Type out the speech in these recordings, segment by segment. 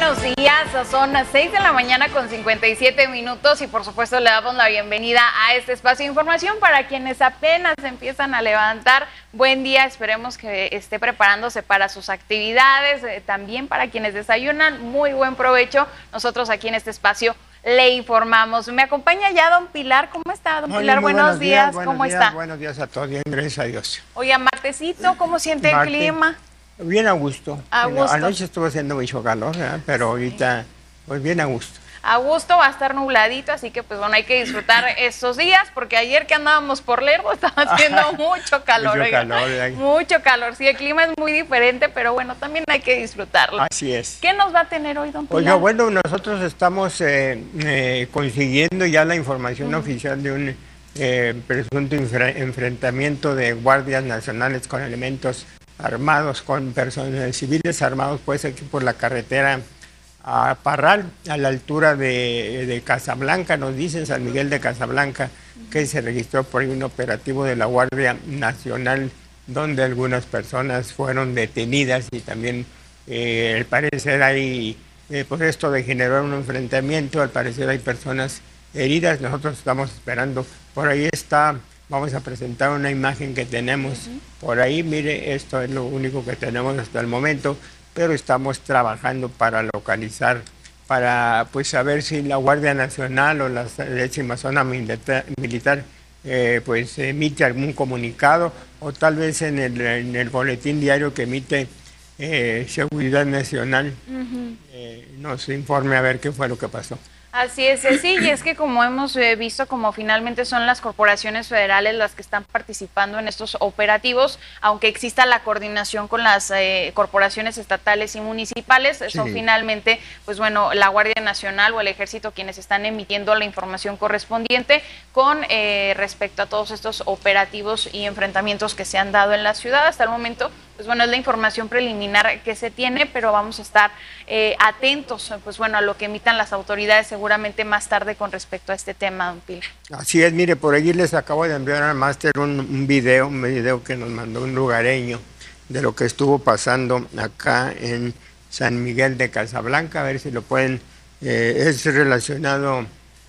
buenos días. Son las 6 de la mañana con 57 minutos y por supuesto le damos la bienvenida a este espacio de información para quienes apenas empiezan a levantar. Buen día, esperemos que esté preparándose para sus actividades, también para quienes desayunan, muy buen provecho. Nosotros aquí en este espacio le informamos. Me acompaña ya don Pilar. ¿Cómo está, don Pilar? Buenos días. ¿Cómo está? Buenos días a todos, bien, gracias a Dios. Oiga, martesito, ¿cómo siente el clima? Bien a gusto. A gusto. Anoche estuvo haciendo mucho calor, ¿verdad? Pero ahorita, pues bien a gusto. A gusto, va a estar nubladito, así que pues bueno, hay que disfrutar estos días, porque ayer que andábamos por Lerdo estaba haciendo mucho calor. Mucho calor, sí, el clima es muy diferente, pero bueno, también hay que disfrutarlo. Así es. ¿Qué nos va a tener hoy, don Pilar? Oiga, bueno, nosotros estamos consiguiendo ya la información oficial de un presunto enfrentamiento de guardias nacionales con elementos armados, con personas civiles armados, pues aquí por la carretera a Parral, a la altura de Casablanca, nos dicen San Miguel de Casablanca, que se registró por ahí un operativo de la Guardia Nacional, donde algunas personas fueron detenidas y también al parecer hay, pues esto de generar un enfrentamiento, al parecer hay personas heridas. Nosotros estamos esperando, por ahí está. Vamos a presentar una imagen que tenemos por ahí. Mire, esto es lo único que tenemos hasta el momento, pero estamos trabajando para localizar, para pues saber si la Guardia Nacional o la 10ª Zona Militar pues emite algún comunicado, o tal vez en el boletín diario que emite Seguridad Nacional nos informe a ver qué fue lo que pasó. Así es, sí, y es que como hemos visto, como finalmente son las corporaciones federales las que están participando en estos operativos, aunque exista la coordinación con las corporaciones estatales y municipales, son finalmente, pues bueno, la Guardia Nacional o el Ejército quienes están emitiendo la información correspondiente con respecto a todos estos operativos y enfrentamientos que se han dado en la ciudad. Hasta el momento, pues bueno, es la información preliminar que se tiene, pero vamos a estar atentos, pues bueno, a lo que emitan las autoridades seguramente más tarde con respecto a este tema, don Pilar. Así es, mire, por allí les acabo de enviar al máster un video que nos mandó un lugareño de lo que estuvo pasando acá en San Miguel de Casablanca, a ver si lo pueden, es relacionado,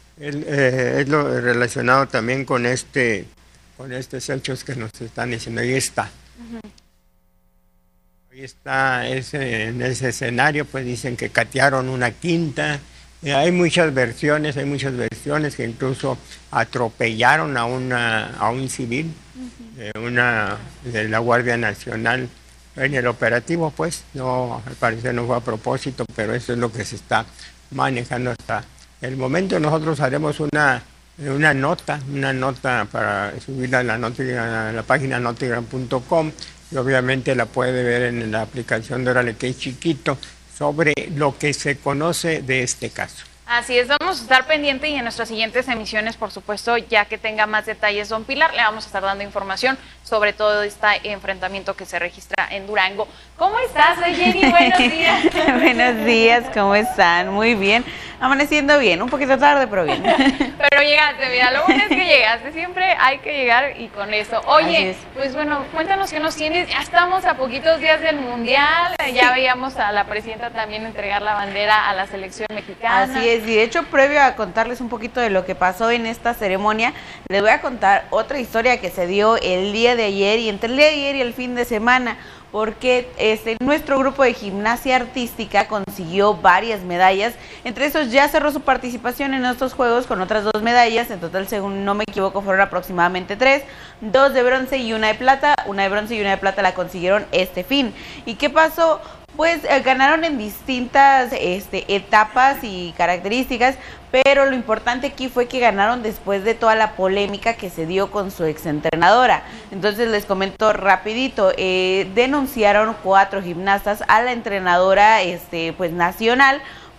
relacionado también con estos hechos que nos están diciendo. Ahí está. Ahí está, en ese escenario, pues dicen que catearon una quinta. Hay muchas versiones que incluso atropellaron a un civil, de la Guardia Nacional en el operativo, pues no, al parecer no fue a propósito, pero eso es lo que se está manejando hasta el momento. Nosotros haremos una nota para subirla a la página notigram.com, y obviamente la puede ver en la aplicación de Órale que es chiquito, sobre lo que se conoce de este caso. Así es, vamos a estar pendientes y en nuestras siguientes emisiones, por supuesto, ya que tenga más detalles don Pilar, le vamos a estar dando información sobre todo este enfrentamiento que se registra en Durango. ¿Cómo estás, Jenny? Buenos días. Buenos días, ¿cómo están? Muy bien, amaneciendo bien, un poquito tarde, pero bien. Pero llegaste, mira, lo bueno es que llegaste, siempre hay que llegar y con eso. Oye, pues bueno, cuéntanos qué nos tienes, ya estamos a poquitos días del Mundial, ya veíamos a la presidenta también entregar la bandera a la selección mexicana. Así es, y de hecho, previo a contarles un poquito de lo que pasó en esta ceremonia, les voy a contar otra historia que se dio el día de ayer y entre el día de ayer y el fin de semana, porque nuestro grupo de gimnasia artística consiguió varias medallas. Entre esos ya cerró su participación en estos juegos con otras 2 medallas, en total, según no me equivoco, fueron aproximadamente 3, 2 de bronce y 1 de plata. Una de bronce y 1 de plata la consiguieron este fin. ¿Y qué pasó? Pues ganaron en distintas etapas y características, pero lo importante aquí fue que ganaron después de toda la polémica que se dio con su exentrenadora. Entonces les comento rapidito, denunciaron 4 gimnastas a la entrenadora pues nacional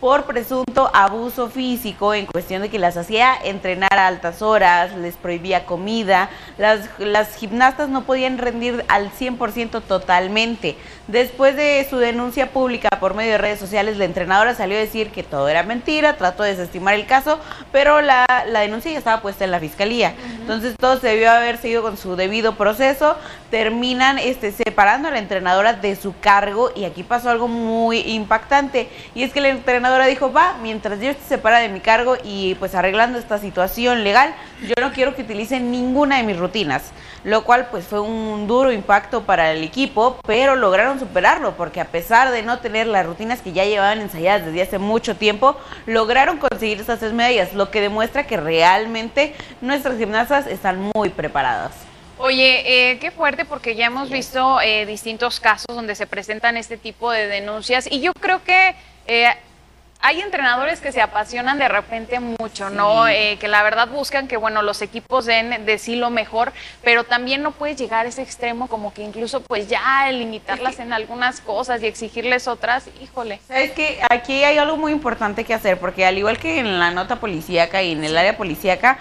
por presunto abuso físico en cuestión de que las hacía entrenar a altas horas, les prohibía comida, las gimnastas no podían rendir al 100% totalmente. Después de su denuncia pública por medio de redes sociales, la entrenadora salió a decir que todo era mentira, trató de desestimar el caso, pero la denuncia ya estaba puesta en la fiscalía. Entonces todo se debió haber seguido con su debido proceso. Terminan separando a la entrenadora de su cargo, y aquí pasó algo muy impactante, y es que la entrenadora dijo: va, mientras yo esté separada de mi cargo y pues arreglando esta situación legal, yo no quiero que utilicen ninguna de mis rutinas, lo cual pues fue un duro impacto para el equipo, pero lograron superarlo, porque a pesar de no tener las rutinas que ya llevaban ensayadas desde hace mucho tiempo, lograron conseguir estas 3 medallas, lo que demuestra que realmente nuestras gimnastas están muy preparadas. Oye, qué fuerte, porque ya hemos visto distintos casos donde se presentan este tipo de denuncias, y yo creo que hay entrenadores que se apasionan de repente mucho, ¿no? Que la verdad buscan que, bueno, los equipos den de sí lo mejor, pero también no puedes llegar a ese extremo como que incluso pues ya limitarlas en algunas cosas y exigirles otras, híjole. ¿Sabes qué? Aquí hay algo muy importante que hacer, porque al igual que en la nota policíaca y en el área policíaca,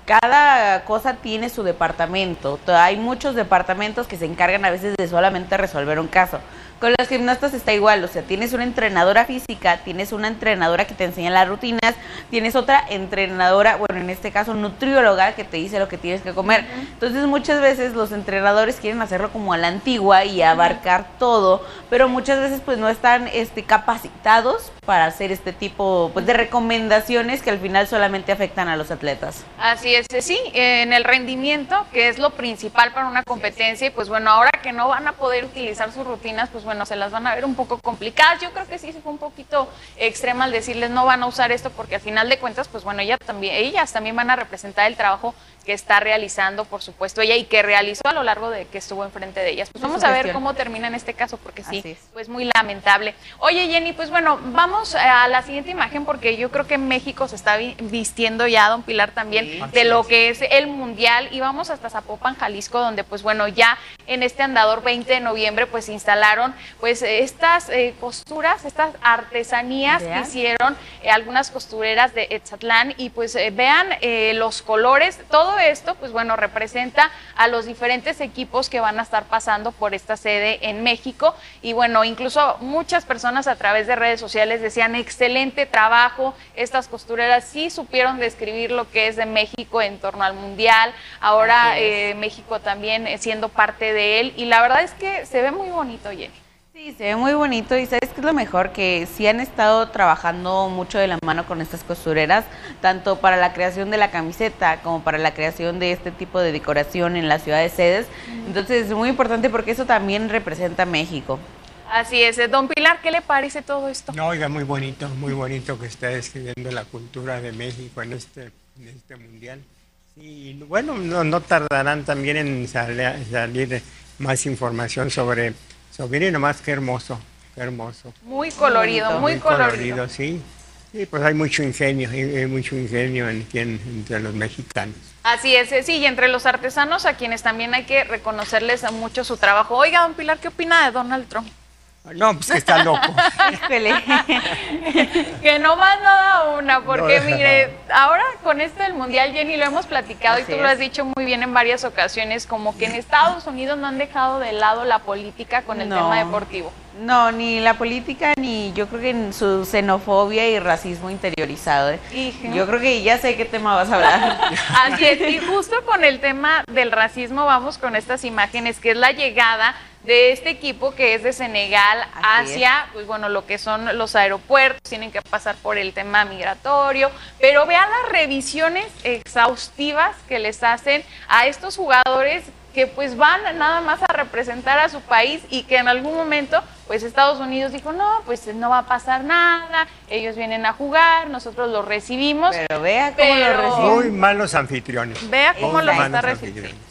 cada cosa tiene su departamento. Hay muchos departamentos que se encargan a veces de solamente resolver un caso. Con las gimnastas está igual, o sea, tienes una entrenadora física, tienes una entrenadora que te enseña las rutinas, tienes otra entrenadora, bueno, en este caso nutrióloga, que te dice lo que tienes que comer. Entonces muchas veces los entrenadores quieren hacerlo como a la antigua y abarcar todo, pero muchas veces pues no están capacitados para hacer este tipo pues de recomendaciones que al final solamente afectan a los atletas. Así es, sí, en el rendimiento, que es lo principal para una competencia, y pues bueno, ahora que no van a poder utilizar sus rutinas, pues bueno, se las van a ver un poco complicadas. Yo creo que sí fue un poquito extrema al decirles no van a usar esto, porque al final de cuentas, pues bueno, ellas también van a representar el trabajo que está realizando, por supuesto, ella, y que realizó a lo largo de que estuvo enfrente de ellas. Pues vamos a ver cómo termina en este caso, porque sí, pues muy lamentable. Oye, Jenny, pues bueno, vamos a la siguiente imagen, porque yo creo que México se está vistiendo ya, don Pilar, también de lo que es el Mundial, y vamos hasta Zapopan, Jalisco, donde pues bueno, ya en este andador 20 de noviembre pues instalaron pues estas costuras, estas artesanías que hicieron algunas costureras de Etzatlán, y pues vean los colores, todo esto pues bueno representa a los diferentes equipos que van a estar pasando por esta sede en México, y bueno, incluso muchas personas a través de redes sociales decían: excelente trabajo, estas costureras sí supieron describir lo que es de México en torno al Mundial, ahora México también siendo parte de él, y la verdad es que se ve muy bonito, Jenny. Sí, se ve muy bonito, y ¿sabes qué es lo mejor? Que sí han estado trabajando mucho de la mano con estas costureras, tanto para la creación de la camiseta como para la creación de este tipo de decoración en las ciudades sedes. Entonces es muy importante, porque eso también representa a México. Así es. Don Pilar, ¿qué le parece todo esto? No, oiga, muy bonito que está describiendo la cultura de México en este mundial. Y bueno, no tardarán también en salir más información sobre miren nomás qué hermoso, qué hermoso. Muy colorido, muy colorido. Sí, pues hay mucho ingenio entre los mexicanos. Así es, sí, y entre los artesanos, a quienes también hay que reconocerles a mucho su trabajo. Oiga, don Pilar, ¿qué opina de Donald Trump? No, pues que está loco. Que no más nada una, porque mire, ahora con esto del Mundial, Jenny, lo hemos platicado y tú lo has dicho muy bien en varias ocasiones, como que en Estados Unidos no han dejado de lado la política con el tema deportivo. No, ni la política, ni yo creo que en su xenofobia y racismo interiorizado. Yo creo que ya sé qué tema vas a hablar. Así es, y justo con el tema del racismo vamos con estas imágenes, que es la llegada de este equipo que es de Senegal hacia, pues bueno, lo que son los aeropuertos, tienen que pasar por el tema migratorio, pero vean las revisiones exhaustivas que les hacen a estos jugadores que pues van nada más a representar a su país, y que en algún momento pues Estados Unidos dijo: no, pues no va a pasar nada, ellos vienen a jugar, nosotros los recibimos. Pero vea cómo los recibimos. Muy malos anfitriones. Vea cómo los está recibiendo.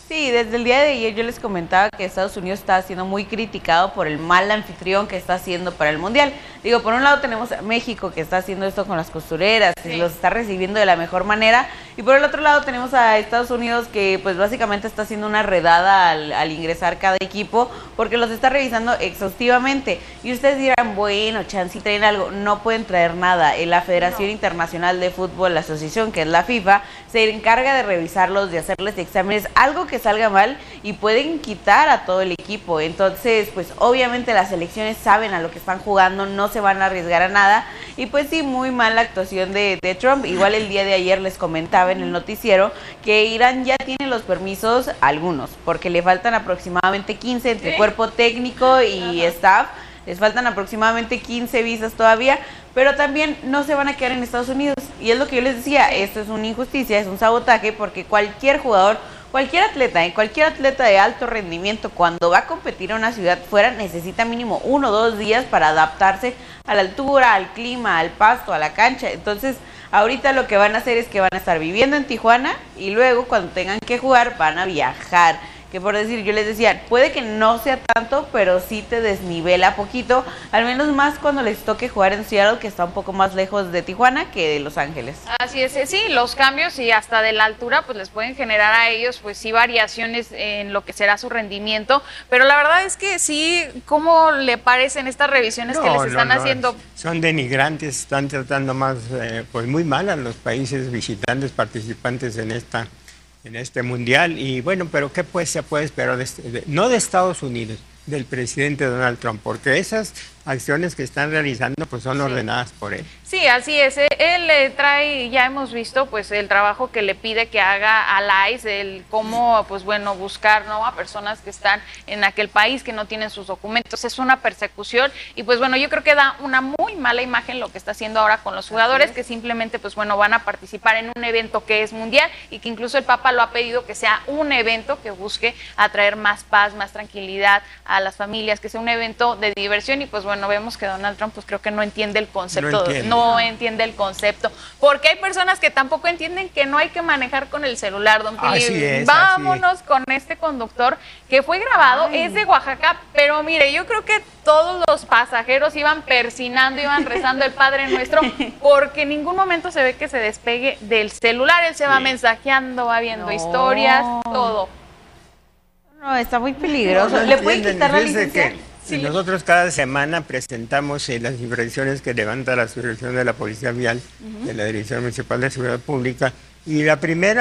Sí, desde el día de ayer yo les comentaba que Estados Unidos está siendo muy criticado por el mal anfitrión que está haciendo para el Mundial. Digo, por un lado tenemos a México que está haciendo esto con las costureras, que los está recibiendo de la mejor manera, y por el otro lado tenemos a Estados Unidos que pues básicamente está haciendo una redada al ingresar cada equipo, porque los está revisando exhaustivamente. Y ustedes dirán, bueno, chance, traen algo. No pueden traer nada. La Federación Internacional de Fútbol, la asociación que es la FIFA, se encarga de revisarlos, de hacerles exámenes, algo que salga mal y pueden quitar a todo el equipo. Entonces, pues obviamente las selecciones saben a lo que están jugando, no se van a arriesgar a nada. Y pues sí, muy mal la actuación de Trump. Igual el día de ayer les comentaba en el noticiero que Irán ya tiene los permisos, algunos, porque le faltan aproximadamente 15 entre cuerpo técnico y staff. Les faltan aproximadamente 15 visas todavía, pero también no se van a quedar en Estados Unidos. Y es lo que yo les decía, esto es una injusticia, es un sabotaje, porque cualquier jugador, cualquier atleta de alto rendimiento, cuando va a competir a una ciudad fuera, necesita mínimo 1 o 2 días para adaptarse a la altura, al clima, al pasto, a la cancha. Entonces, ahorita lo que van a hacer es que van a estar viviendo en Tijuana y luego cuando tengan que jugar van a viajar. Que por decir, yo les decía, puede que no sea tanto, pero sí te desnivela poquito, al menos más cuando les toque jugar en Seattle, que está un poco más lejos de Tijuana que de Los Ángeles. Así es, sí, los cambios y hasta de la altura pues les pueden generar a ellos pues sí variaciones en lo que será su rendimiento, pero la verdad es que sí, ¿cómo le parecen estas revisiones que les están haciendo? Son denigrantes, están tratando más pues muy mal a los países visitantes participantes en este mundial. Y bueno, pero ¿qué pues se puede esperar no de Estados Unidos, del presidente Donald Trump? Porque esas acciones que están realizando pues son ordenadas por él. Sí, así es. Él trae, ya hemos visto pues el trabajo que le pide que haga al ICE, el cómo pues bueno buscar, ¿no?, a personas que están en aquel país que no tienen sus documentos. Es una persecución y pues bueno, yo creo que da una muy mala imagen lo que está haciendo ahora con los jugadores, que simplemente pues bueno van a participar en un evento que es mundial y que incluso el Papa lo ha pedido que sea un evento que busque atraer más paz, más tranquilidad a las familias, que sea un evento de diversión. Y pues bueno, vemos que Donald Trump pues creo que no entiende el concepto, no entiende el concepto, porque hay personas que tampoco entienden que no hay que manejar con el celular, don Pili. Vámonos con este conductor que fue grabado, es de Oaxaca, pero mire, yo creo que todos los pasajeros iban persinando, iban rezando el Padre Nuestro, porque en ningún momento se ve que se despegue del celular. Él se va mensajeando, va viendo historias, todo. No, está muy peligroso. ¿Le pueden quitar la licencia? Sí. Nosotros cada semana presentamos las infracciones que levanta la Subdirección de la Policía Vial, de la Dirección Municipal de Seguridad Pública, y una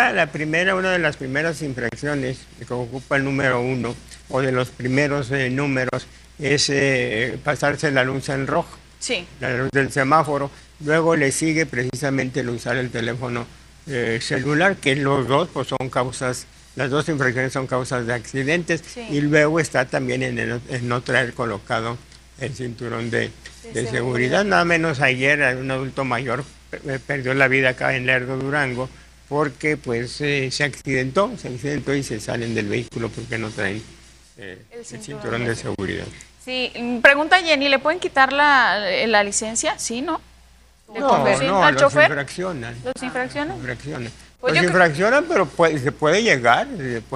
de las primeras infracciones que ocupa el número 1, o de los primeros números, es pasarse la luz en rojo, la luz del semáforo. Luego le sigue precisamente el usar el teléfono celular, que los dos pues son causas. Las dos infracciones son causas de accidentes, y luego está también en no traer colocado el cinturón de seguridad. Nada menos ayer un adulto mayor perdió la vida acá en Lerdo, Durango, porque pues se accidentó y se salen del vehículo porque no traen el cinturón de seguridad. Sí, pregunta Jenny, ¿le pueden quitar la licencia? Sí, ¿no? No, los infraccionan. ¿Los infraccionan? Los infraccionan, pero se puede llegar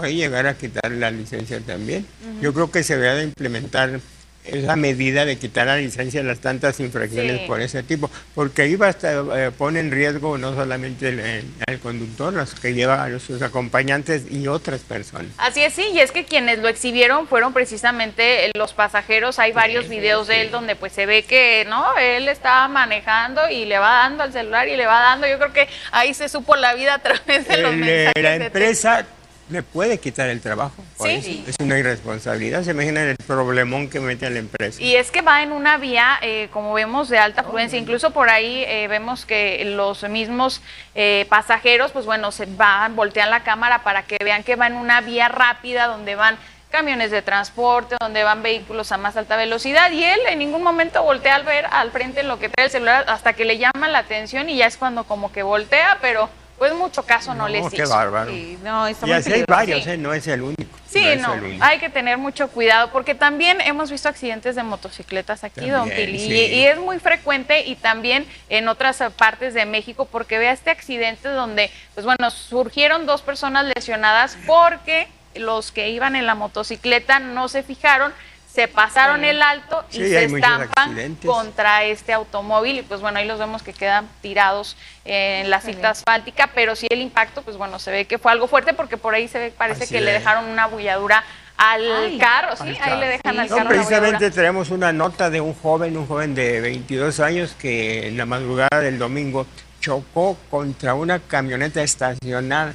a quitar la licencia también. Yo creo que se debe de implementar esa medida de quitar la licencia de las tantas infracciones por ese tipo, porque ahí pone en riesgo no solamente el conductor, los que lleva a sus acompañantes y otras personas. Así es, sí, y es que quienes lo exhibieron fueron precisamente los pasajeros. Hay varios videos de él donde pues se ve que él estaba manejando y le va dando al celular y le va dando. Yo creo que ahí se supo la vida a través de los mensajes. La empresa le puede quitar el trabajo. Sí. Es una irresponsabilidad. Se imaginan el problemón que mete a la empresa. Y es que va en una vía, como vemos, de alta afluencia. Incluso por ahí vemos que los mismos pasajeros, pues bueno, voltean la cámara para que vean que va en una vía rápida donde van camiones de transporte, donde van vehículos a más alta velocidad, y él en ningún momento voltea al ver al frente lo que trae el celular hasta que le llama la atención, y ya es cuando como que voltea, pero pues mucho caso no les hizo. Qué bárbaro. Sí, y así hay varios, no es el único. Sí, hay que tener mucho cuidado, porque también hemos visto accidentes de motocicletas aquí, también, don Pili, y es muy frecuente, y también en otras partes de México, porque vea este accidente donde, pues bueno, surgieron 2 personas lesionadas porque los que iban en la motocicleta no se fijaron, se pasaron el alto y se estampan contra este automóvil y pues bueno, ahí los vemos que quedan tirados en la cinta asfáltica, pero sí el impacto, pues bueno, se ve que fue algo fuerte porque por ahí se ve, parece que le dejaron una bulladura al carro, ¿sí? Ahí le dejan al carro. Precisamente tenemos una nota de un joven de 22 años que en la madrugada del domingo chocó contra una camioneta estacionada,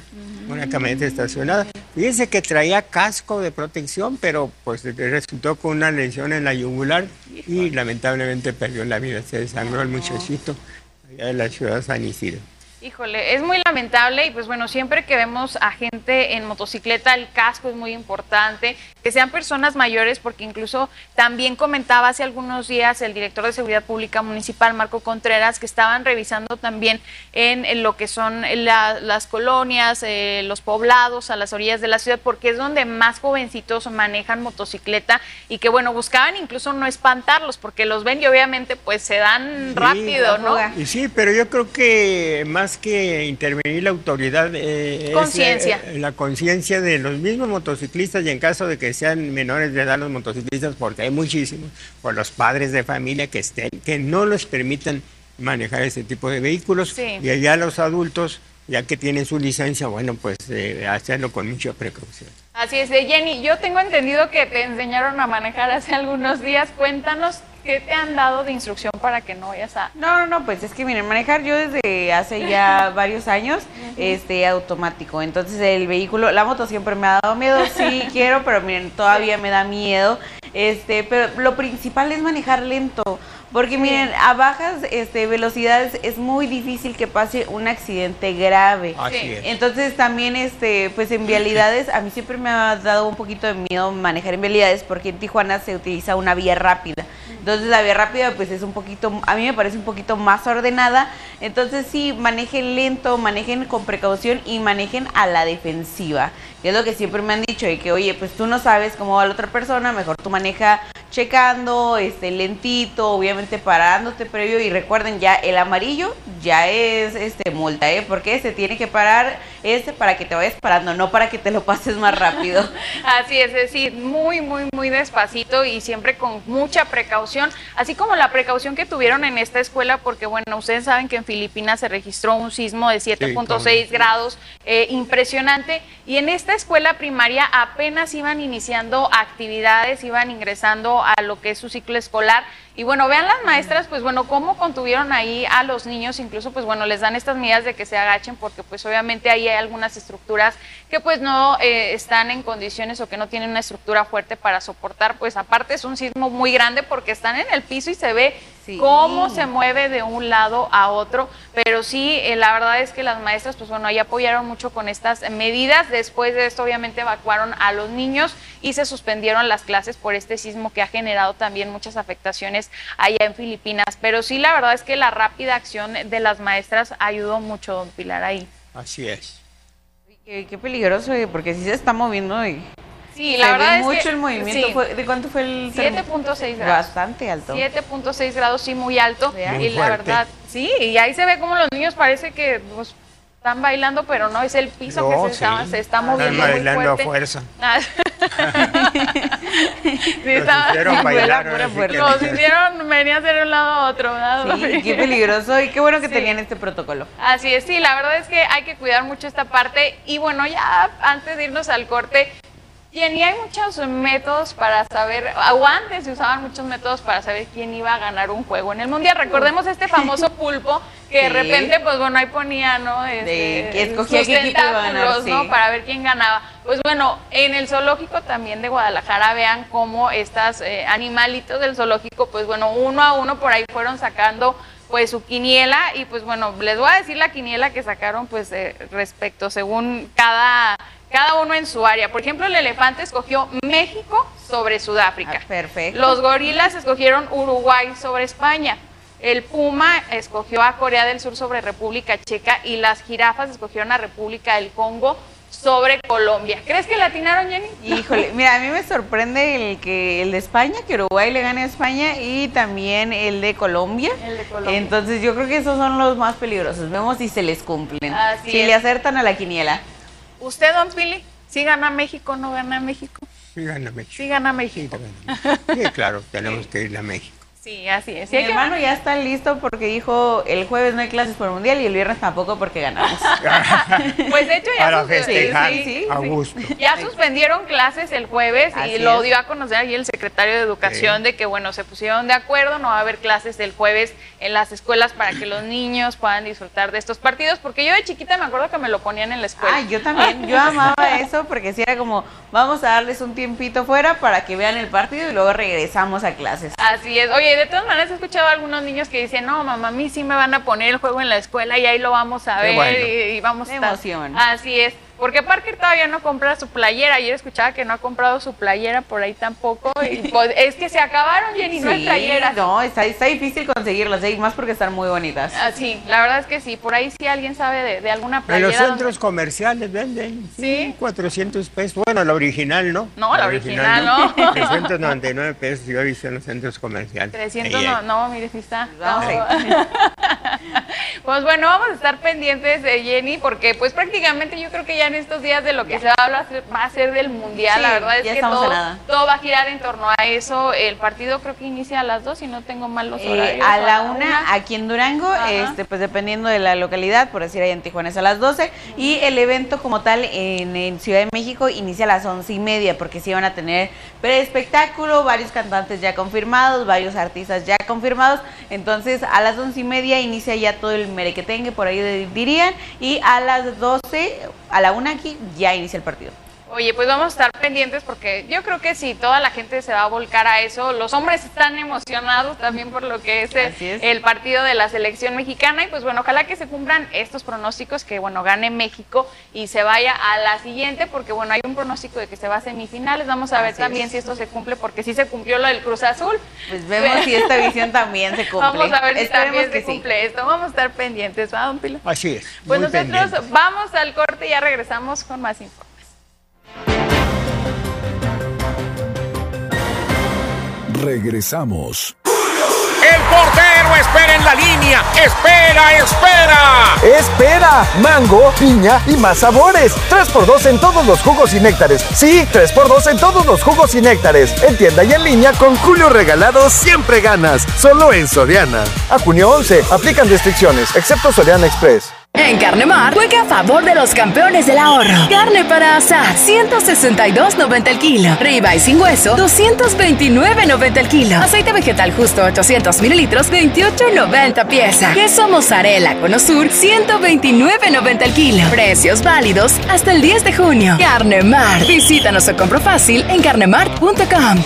Fíjense que traía casco de protección, pero pues resultó con una lesión en la yugular y lamentablemente perdió la vida. Se desangró el muchachito allá de la ciudad de San Isidro. Híjole, es muy lamentable y pues bueno, siempre que vemos a gente en motocicleta, el casco es muy importante, que sean personas mayores, porque incluso también comentaba hace algunos días el director de Seguridad Pública Municipal, Marco Contreras, que estaban revisando también en lo que son las colonias, los poblados a las orillas de la ciudad, porque es donde más jovencitos manejan motocicleta y que bueno, buscaban incluso no espantarlos, porque los ven y obviamente pues se dan rápido, ¿no? Y sí, pero yo creo que más que intervenir la autoridad, conciencia. La conciencia de los mismos motociclistas y en caso de que sean menores de edad los motociclistas, porque hay muchísimos, por los padres de familia que no les permitan manejar ese tipo de vehículos y allá los adultos, ya que tienen su licencia, bueno, pues hacerlo con mucha precaución. Así es, Jenny, yo tengo entendido que te enseñaron a manejar hace algunos días, cuéntanos qué te han dado de instrucción para que no vayas a... No, pues es que miren, manejar yo desde hace ya varios años, automático, entonces el vehículo, la moto siempre me ha dado miedo, sí quiero, pero miren, todavía me da miedo, pero lo principal es manejar lento. Porque miren, a bajas velocidades es muy difícil que pase un accidente grave. Así es. Entonces también pues en vialidades, a mí siempre me ha dado un poquito de miedo manejar en vialidades porque en Tijuana se utiliza una vía rápida. Entonces la vía rápida pues es un poquito, a mí me parece un poquito más ordenada. Entonces sí, manejen lento, manejen con precaución y manejen a la defensiva. Que es lo que siempre me han dicho, de que oye, pues tú no sabes cómo va la otra persona, mejor tú maneja checando, lentito, obviamente parándote previo, y recuerden, ya el amarillo ya es multa, porque se tiene que parar para que te vayas parando, no para que te lo pases más rápido. Así es decir, muy, muy, muy despacito y siempre con mucha precaución, así como la precaución que tuvieron en esta escuela, porque bueno, ustedes saben que en Filipinas se registró un sismo de 7.6 grados, impresionante, y en esta escuela primaria apenas iban iniciando actividades, iban ingresando a lo que es su ciclo escolar. Y bueno, vean las maestras, pues bueno, cómo contuvieron ahí a los niños, incluso pues bueno, les dan estas medidas de que se agachen, porque pues obviamente ahí hay algunas estructuras que pues no están en condiciones o que no tienen una estructura fuerte para soportar, pues aparte es un sismo muy grande porque están en el piso y se ve cómo se mueve de un lado a otro, pero sí, la verdad es que las maestras pues bueno, ahí apoyaron mucho con estas medidas. Después de esto obviamente evacuaron a los niños y se suspendieron las clases por este sismo que ha generado también muchas afectaciones allá en Filipinas, pero sí, la verdad es que la rápida acción de las maestras ayudó mucho, don Pilar, ahí. Así es. Qué peligroso, porque sí se está moviendo y sí, la verdad es mucho que el movimiento. Sí. ¿De cuánto fue el 7.6 grados. Bastante alto. 7.6 grados, sí, muy alto. Muy y la fuerte. verdad, sí, y ahí se ve como los niños parece que pues, están bailando, pero no, es el piso que se está moviendo muy fuerte. Bailando a fuerza. Nos hicieron venir a hacer de un lado a otro, ¿verdad? Sí, qué peligroso y qué bueno que tenían este protocolo. Así es, sí, la verdad es que hay que cuidar mucho esta parte. Y bueno, ya antes de irnos al corte, Jenny, hay muchos métodos para saber, o antes se usaban muchos métodos para saber quién iba a ganar un juego en el Mundial. Recordemos este famoso pulpo que de repente, pues bueno, ahí ponía, ¿no? Que escogía qué equipo iba a ganar, ¿no? Para ver quién ganaba. Pues bueno, en el zoológico también de Guadalajara, vean cómo estos animalitos del zoológico, pues bueno, uno a uno por ahí fueron sacando pues su quiniela, y pues bueno, les voy a decir la quiniela que sacaron pues respecto, según cada uno en su área. Por ejemplo, el elefante escogió México sobre Sudáfrica. Perfecto. Los gorilas escogieron Uruguay sobre España. El puma escogió a Corea del Sur sobre República Checa, y las jirafas escogieron a República del Congo sobre Colombia. ¿Crees que le atinaron, Jenny? Híjole, mira, a mí me sorprende el de España, que Uruguay le gane a España, y también el de Colombia. El de Colombia. Entonces yo creo que esos son los más peligrosos. Vemos si se les cumplen. Así si es. le acertan a la quiniela. ¿Usted, don Pili? ¿Sí gana México o no gana México? Sí gana México. Sí gana México. Sí, claro, tenemos que ir a México. Sí, así es. Mi hermano ya está listo porque dijo el jueves no hay clases por el Mundial y el viernes tampoco porque ganamos. Pues de hecho ya para festejar a gusto. Ya suspendieron clases el jueves Así y lo es. dio a conocer ahí el secretario de Educación de que bueno, se pusieron de acuerdo, no va a haber clases el jueves en las escuelas para que los niños puedan disfrutar de estos partidos, porque yo de chiquita me acuerdo que me lo ponían en la escuela. Ah, yo también, yo amaba eso porque sí era como, vamos a darles un tiempito fuera para que vean el partido y luego regresamos a clases. Así es. Oye, de todas maneras he escuchado a algunos niños que dicen, no, mamá, a mí sí me van a poner el juego en la escuela y ahí lo vamos a ver bueno. y vamos a estar. Emoción. Así es. Porque Parker todavía no compra su playera. Ayer escuchaba que no ha comprado su playera por ahí tampoco. Y pues, es que se acabaron, Jenny, no hay playeras. No, está difícil conseguirlas, y más porque están muy bonitas. Sí, la verdad es que sí. Por ahí sí alguien sabe de alguna En playera. los centros comerciales venden. ¿Sí? 400 pesos. Bueno, la original, ¿no? No, la original, ¿no? 399 pesos yo he visto en los centros comerciales. 300 no, mire, sí está. Vamos. Pues bueno, vamos a estar pendientes de Jenny, porque pues prácticamente yo creo que ya en estos días de lo que se va a hablar va a ser del Mundial. Sí, la verdad es ya que estamos a nada. todo va a girar en torno a eso. El partido creo que inicia a las 2, si no tengo mal los horarios. A la 1 aquí en Durango, Ajá. pues dependiendo de la localidad, por decir ahí en Tijuana es a las 12, y el evento como tal en Ciudad de México inicia a las 11:30, porque sí van a tener preespectáculo, varios cantantes ya confirmados, varios artistas ya confirmados, entonces a las 11:30 inicia ya todo el merequetengue, por ahí dirían, y a las 12, a la 1 aquí, ya inicia el partido. Oye, pues vamos a estar pendientes porque yo creo que sí, toda la gente se va a volcar a eso. Los hombres están emocionados también por lo que es el partido de la selección mexicana y pues bueno, ojalá que se cumplan estos pronósticos, que bueno, gane México y se vaya a la siguiente, porque bueno, hay un pronóstico de que se va a semifinales. Vamos a ver también si esto se cumple, porque sí se cumplió lo del Cruz Azul. Pues vemos si esta visión también se cumple. Vamos a ver si también se sí. cumple esto. Vamos a estar pendientes, ¿va, don Pilo? Así es. Pues muy nosotros pendiente. vamos al corte y ya regresamos con más info. Regresamos. El portero espera en la línea. Espera. ¡Espera! Mango, piña y más sabores. 3x2 en todos los jugos y néctares. Sí, 3x2 en todos los jugos y néctares. En tienda y en línea con Julio Regalado siempre ganas. Solo en Soriana. A junio 11. Aplican restricciones, excepto Soriana Express. En Carnemar, juega a favor de los campeones del ahorro. Carne para asar, 162.90 el kilo. Ribeye sin hueso, 229.90 el kilo. Aceite vegetal justo, 800 mililitros, 28.90 pieza. Queso mozzarella Cono Sur, 129.90 el kilo. Precios válidos hasta el 10 de junio. Carnemar. Visítanos o compro fácil en carnemar.com.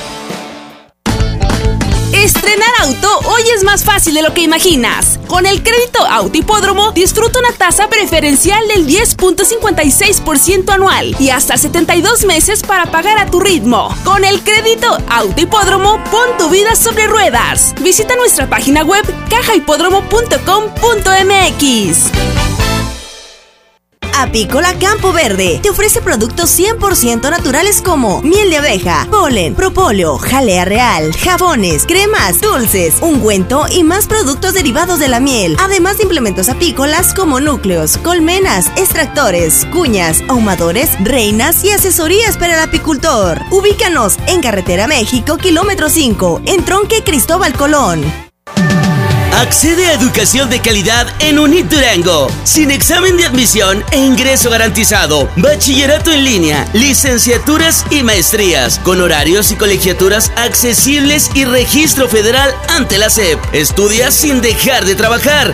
Estrenar auto hoy es más fácil de lo que imaginas. Con el crédito Autohipódromo, disfruta una tasa preferencial del 10.56% anual y hasta 72 meses para pagar a tu ritmo. Con el crédito Autohipódromo, pon tu vida sobre ruedas. Visita nuestra página web cajahipódromo.com.mx. Apícola Campo Verde te ofrece productos 100% naturales como miel de abeja, polen, propóleo, jalea real, jabones, cremas, dulces, ungüento y más productos derivados de la miel, además de implementos apícolas como núcleos, colmenas, extractores, cuñas, ahumadores, reinas y asesorías para el apicultor. Ubícanos en Carretera México, kilómetro 5, en Tronque Cristóbal Colón. Accede a educación de calidad en UNIT Durango, sin examen de admisión e ingreso garantizado, bachillerato en línea, licenciaturas y maestrías, con horarios y colegiaturas accesibles y registro federal ante la SEP. Estudia sin dejar de trabajar.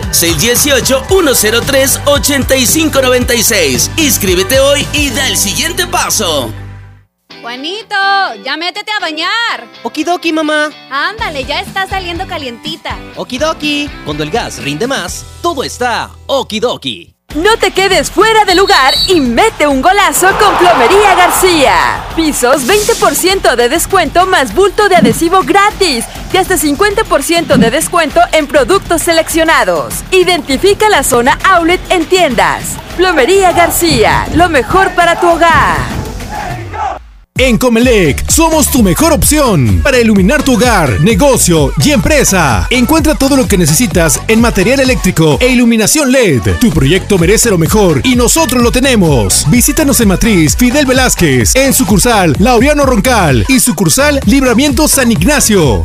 618-103-8596. Inscríbete hoy y da el siguiente paso. Juanito, ya métete a bañar. Okidoki, mamá. Ándale, ya está saliendo calientita. Okidoki. Cuando el gas rinde más, todo está okidoki. No te quedes fuera de lugar y mete un golazo con Plomería García. Pisos 20% de descuento más bulto de adhesivo gratis y hasta 50% de descuento en productos seleccionados. Identifica la zona outlet en tiendas. Plomería García, lo mejor para tu hogar. En Comelec somos tu mejor opción para iluminar tu hogar, negocio y empresa. Encuentra todo lo que necesitas en material eléctrico e iluminación LED. Tu proyecto merece lo mejor y nosotros lo tenemos. Visítanos en Matriz Fidel Velázquez, en sucursal Laureano Roncal y sucursal Libramiento San Ignacio.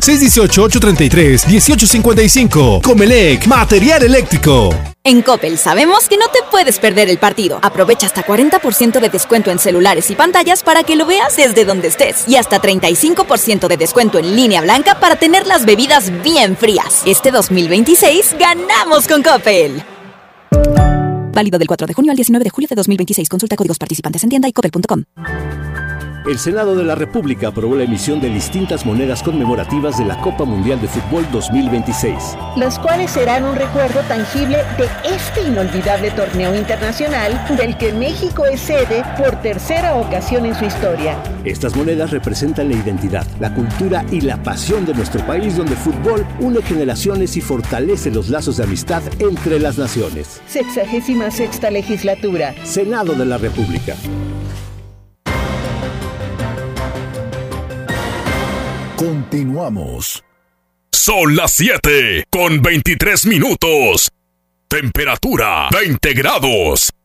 618-833-1855. Comelec, material eléctrico. En Coppel sabemos que no te puedes perder el partido. Aprovecha hasta 40% de descuento en celulares y pantallas para que lo veas desde donde estés. Y hasta 35% de descuento en línea blanca para tener las bebidas bien frías. Este 2026 ganamos con Coppel. Válido del 4 de junio al 19 de julio de 2026. Consulta códigos participantes en tienda y coppel.com. El Senado de la República aprobó la emisión de distintas monedas conmemorativas de la Copa Mundial de Fútbol 2026. Las cuales serán un recuerdo tangible de este inolvidable torneo internacional del que México es sede por tercera ocasión en su historia. Estas monedas representan la identidad, la cultura y la pasión de nuestro país, donde el fútbol une generaciones y fortalece los lazos de amistad entre las naciones. 66ª legislatura. Senado de la República. Continuamos. Son las 7 con 23 minutos. Temperatura 20 grados.